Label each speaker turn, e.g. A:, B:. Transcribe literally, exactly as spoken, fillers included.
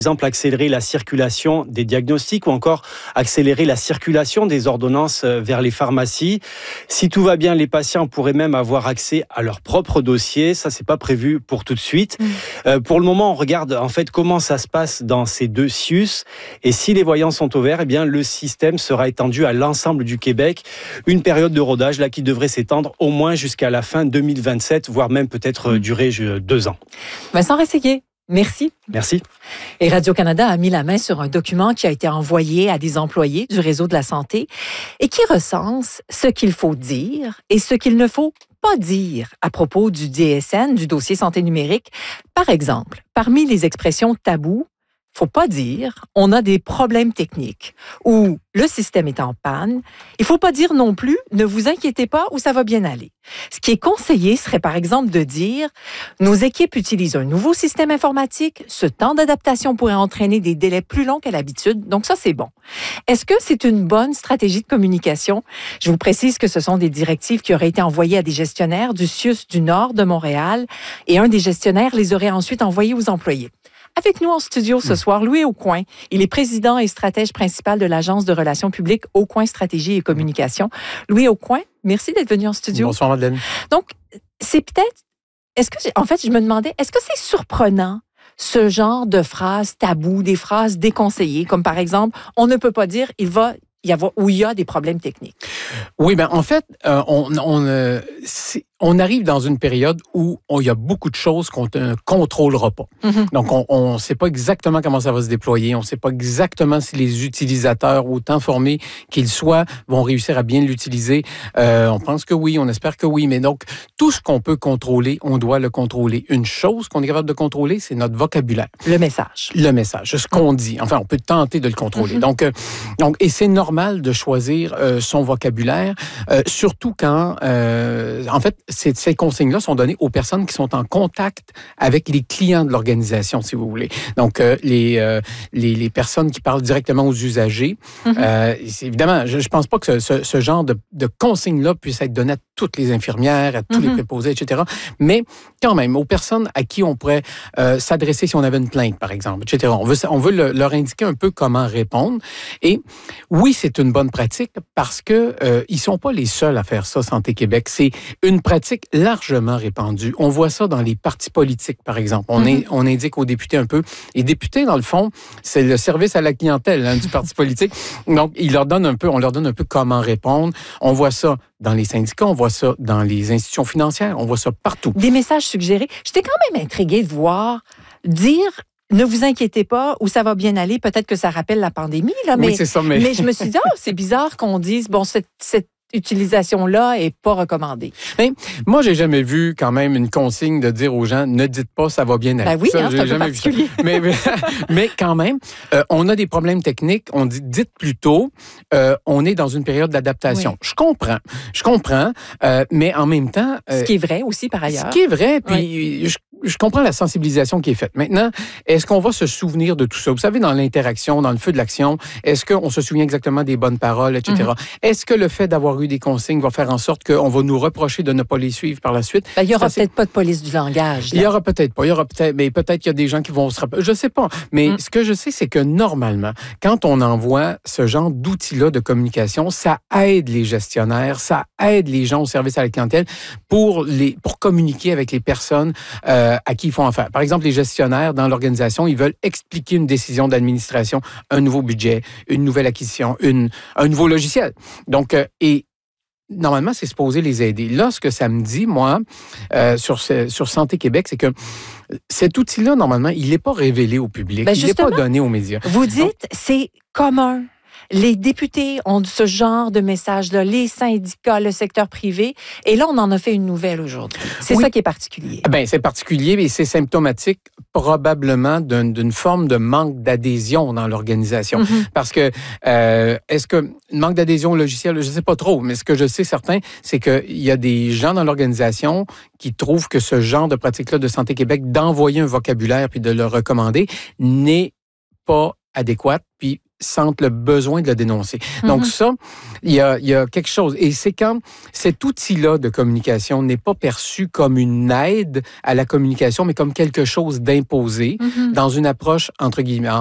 A: exemple, accélérer la circulation des diagnostics ou encore accélérer la circulation des ordonnances vers les pharmacies. Si tout va bien, les patients pourraient même avoir accès à leur propre dossier. Ça, c'est pas prévu pour tout de suite. Mmh. Euh, pour le moment, on regarde en fait comment ça se passe dans ces deux C I U S. Et si les voyants sont au vert, eh bien, le système sera étendu à l'ensemble du Québec. Une période de rodage là qui devrait s'étendre au moins jusqu'à la fin deux mille vingt-sept, voire même peut-être durer deux ans.
B: Vincent Rességuier. Merci.
A: Merci.
B: Et Radio-Canada a mis la main sur un document qui a été envoyé à des employés du réseau de la santé et qui recense ce qu'il faut dire et ce qu'il ne faut pas dire à propos du D S N, du dossier santé numérique. Par exemple, parmi les expressions tabous, faut pas dire on a des problèmes techniques ou le système est en panne. Il faut pas dire non plus ne vous inquiétez pas ou ça va bien aller. Ce qui est conseillé serait par exemple de dire nos équipes utilisent un nouveau système informatique, ce temps d'adaptation pourrait entraîner des délais plus longs qu'à l'habitude, donc ça c'est bon. Est-ce que c'est une bonne stratégie de communication? Je vous précise que ce sont des directives qui auraient été envoyées à des gestionnaires du C I U S du Nord de Montréal et un des gestionnaires les aurait ensuite envoyées aux employés. Avec nous en studio ce soir, Louis Aucoin. Il est président et stratège principal de l'Agence de relations publiques Aucoin Stratégie et Communication. Louis Aucoin, merci d'être venu en studio.
C: Bonsoir, Madeleine.
B: Donc, c'est peut-être... Est-ce que... En fait, je me demandais, est-ce que c'est surprenant ce genre de phrases tabous, des phrases déconseillées, comme par exemple, on ne peut pas dire, il va... Il y a, où il y a des problèmes techniques.
C: Oui, bien, en fait, euh, on, on, euh, on arrive dans une période où on, il y a beaucoup de choses qu'on ne contrôlera pas. Mm-hmm. Donc, on ne sait pas exactement comment ça va se déployer. On ne sait pas exactement si les utilisateurs, autant formés qu'ils soient, vont réussir à bien l'utiliser. Euh, on pense que oui, on espère que oui. Mais donc, tout ce qu'on peut contrôler, on doit le contrôler. Une chose qu'on est capable de contrôler, c'est notre vocabulaire.
B: Le message.
C: Le message, ce qu'on dit. Enfin, on peut tenter de le contrôler. Mm-hmm. Donc, euh, donc, et c'est normal mal de choisir euh, son vocabulaire, euh, surtout quand, euh, en fait, ces, ces consignes-là sont données aux personnes qui sont en contact avec les clients de l'organisation, si vous voulez. Donc, euh, les, euh, les, les personnes qui parlent directement aux usagers. Mm-hmm. euh, évidemment, je ne pense pas que ce, ce, ce genre de, de consignes-là puisse être donné à toutes les infirmières, à tous mm-hmm. les préposés, et cetera. Mais quand même, aux personnes à qui on pourrait euh, s'adresser si on avait une plainte, par exemple, et cetera. On veut, on veut le, leur indiquer un peu comment répondre. Et oui, c'est une bonne pratique parce que euh, ils sont pas les seuls à faire ça, Santé Québec. C'est une pratique largement répandue. On voit ça dans les partis politiques, par exemple. On, mm-hmm. est, on indique aux députés un peu. Et députés, dans le fond, c'est le service à la clientèle hein, du parti politique. Donc, ils leur donnent un peu, on leur donne un peu comment répondre. On voit ça dans les syndicats, on voit ça dans les institutions financières, on voit ça partout.
B: Des messages suggérés. J'étais quand même intriguée de voir dire ne vous inquiétez pas, ou ça va bien aller. Peut-être que ça rappelle la pandémie, là, mais,
C: oui, c'est ça, mais...
B: mais je me suis dit, oh, c'est bizarre qu'on dise, bon, cette, cette utilisation-là est pas recommandée.
C: Mais moi, j'ai jamais vu quand même une consigne de dire aux gens, ne dites pas, ça va bien aller.
B: Ben oui,
C: ça,
B: hein,
C: j'ai
B: c'est un
C: jamais
B: peu particulier.
C: Vu ça. Mais, mais, mais quand même, euh, on a des problèmes techniques. On dit, dites plutôt, euh, on est dans une période d'adaptation. Oui. Je comprends, je comprends, euh, mais en même temps...
B: Euh, ce qui est vrai aussi, par ailleurs.
C: Ce qui est vrai, puis oui. je Je comprends la sensibilisation qui est faite. Maintenant, est-ce qu'on va se souvenir de tout ça? Vous savez, dans l'interaction, dans le feu de l'action, est-ce qu'on se souvient exactement des bonnes paroles, et cetera? Mm-hmm. Est-ce que le fait d'avoir eu des consignes va faire en sorte qu'on va nous reprocher de ne pas les suivre par la suite?
B: Ben, il n'y aura ça, peut-être c'est... pas de police du langage. Là.
C: Il y aura peut-être pas. Il y aura peut-être, mais peut-être qu'il y a des gens qui vont se rappeler. Je sais pas. Mais mm. ce que je sais, c'est que normalement, quand on envoie ce genre d'outils-là de communication, ça aide les gestionnaires, ça aide les gens au service à la clientèle pour les, pour communiquer avec les personnes, euh, à qui ils font affaire. Par exemple, les gestionnaires dans l'organisation, ils veulent expliquer une décision d'administration, un nouveau budget, une nouvelle acquisition, une, un nouveau logiciel. Donc, euh, et normalement, c'est supposé les aider. Là, ce que ça me dit, moi, euh, sur, ce, sur Santé Québec, c'est que cet outil-là, normalement, il n'est pas révélé au public. Ben il n'est pas donné aux médias.
B: Vous dites, donc, c'est commun. Les députés ont ce genre de message-là, les syndicats, le secteur privé, et là, on en a fait une nouvelle aujourd'hui. C'est oui. ça qui est particulier.
C: Bien, c'est particulier, mais c'est symptomatique probablement d'une, d'une forme de manque d'adhésion dans l'organisation. Mm-hmm. Parce que, euh, est-ce que manque d'adhésion au logiciel, je ne sais pas trop, mais ce que je sais certain, c'est qu'il y a des gens dans l'organisation qui trouvent que ce genre de pratique-là de Santé Québec, d'envoyer un vocabulaire puis de le recommander, n'est pas adéquate, puis sentent le besoin de le dénoncer. Donc mm-hmm. ça, il y a, il y a quelque chose. Et c'est quand cet outil-là de communication n'est pas perçu comme une aide à la communication, mais comme quelque chose d'imposé mm-hmm. dans une approche, entre guillemets,